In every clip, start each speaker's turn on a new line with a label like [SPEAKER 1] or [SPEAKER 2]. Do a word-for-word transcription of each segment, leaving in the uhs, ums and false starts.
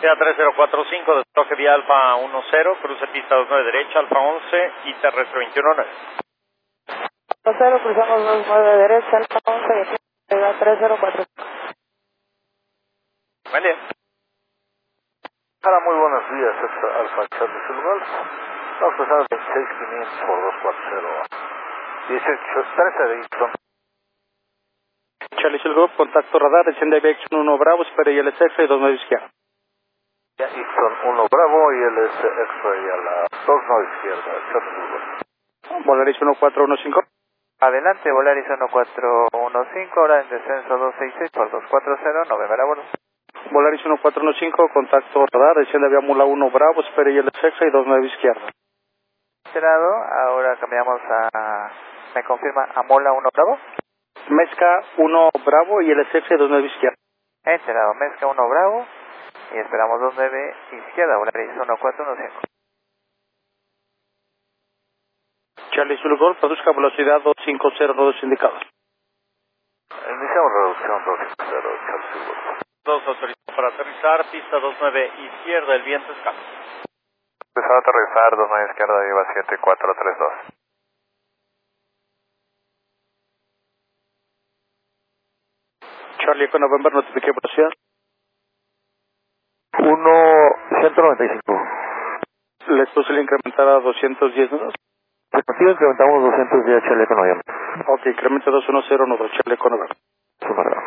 [SPEAKER 1] T A tres cero cuatro cinco, destroje vía Alfa uno cero, cruce pista dos nueve derecha, Alfa once y terrestre veintiuno nueve.
[SPEAKER 2] dos cero, cruzamos dos nueve derecha, Alfa once y aquí llega tres cero cuatro cinco.
[SPEAKER 1] Buen día.
[SPEAKER 3] Hola, muy buenos días, es Alfa Charlie Sulgol. Vamos a pasar veintiséis quinientos por doscientos cuarenta, dieciocho, trece de Houston.
[SPEAKER 4] Charlie Sulgol, contacto radar, desciende Aviación uno Bravo, espere I L S X y dos nueve izquierda.
[SPEAKER 3] Ya, Houston uno Bravo y el S X-Ray a la dos nueve izquierda, Charlie Sulgol.
[SPEAKER 4] Volaris uno cuatro uno cinco.
[SPEAKER 5] Adelante, Volaris uno cuatro uno cinco, ahora en descenso doscientos sesenta y seis por doscientos cuarenta, November a bordo.
[SPEAKER 4] Volaris uno cuatro uno cinco, contacto radar, desciende Avia Mula uno Bravo, espere I L S X y dos nueve izquierda.
[SPEAKER 5] Enterado, ahora cambiamos a, me confirma, a Mola uno Bravo.
[SPEAKER 4] Mezca uno Bravo y I L S X y dos nueve izquierda.
[SPEAKER 5] Enterado, Mezca uno Bravo y esperamos dos nueve izquierda, Volaris uno cuatro uno cinco.
[SPEAKER 4] Charlie Sulgol, produzca velocidad dos cinco cero nodos indicados.
[SPEAKER 3] Iniciamos reducción dos cinco cero, Charlie Sulgol.
[SPEAKER 1] dos autorizado para aterrizar, pista dos nueve izquierda, el viento escaso.
[SPEAKER 3] Empezar a aterrizar dos nueve izquierda, lleva siete cuatro tres dos.
[SPEAKER 4] Charlie Eco November, notifique velocidad.
[SPEAKER 3] uno ciento noventa y cinco.
[SPEAKER 4] Les puse el incrementar a doscientos diez nodos.
[SPEAKER 3] Aquí incrementamos doscientos diez, Charlie Eco November.
[SPEAKER 4] Ok, incrementa dos uno cero nodos, Charlie Eco November.
[SPEAKER 3] Uno Bravo.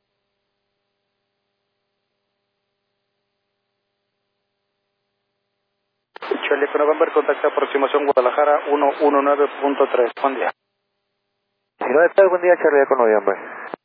[SPEAKER 4] Charlie Eco November, contacta aproximación Guadalajara uno uno nueve punto tres. Buen día.
[SPEAKER 3] Si no está, buen día, Charlie Eco November.